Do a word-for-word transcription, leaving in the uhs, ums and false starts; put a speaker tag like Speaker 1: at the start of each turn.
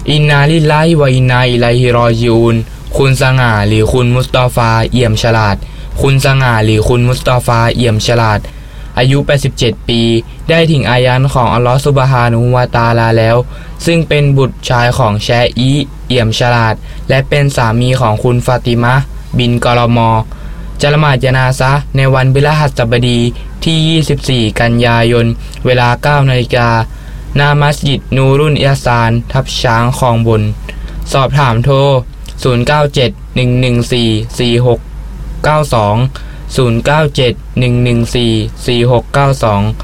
Speaker 1: อินนาลิลลาฮิวะอินนาอิลัยฮิรอญิอูนคุณสง่าหรือคุณมุสตอฟาเอี่ยมฉลาดคุณสง่าหรือคุณมุสตอฟาเอี่ยมฉลาดอายุแปดสิบเจ็ดปีได้ถึงอายันของอัลลอฮฺซุบฮานะฮูวะตะอาลาแล้วซึ่งเป็นบุตรชายของแชอีเอี่ยมฉลาดและเป็นสามีของคุณฟาติมะห์บินกอรมอจะละหมาดญะนาซะห์ในวันพฤหัสบดีที่ยี่สิบสี่กันยายนเวลา เก้านาฬิกาหน้ามัสยิดนูรุนอิฮซานทับช้างคลองบนสอบถามโทรศูนย์ เก้า เจ็ด หนึ่ง หนึ่ง สี่ สี่ หก เก้า สอง ศูนย์ เก้า เจ็ด หนึ่ง หนึ่ง สี่ สี่ หก เก้า สอง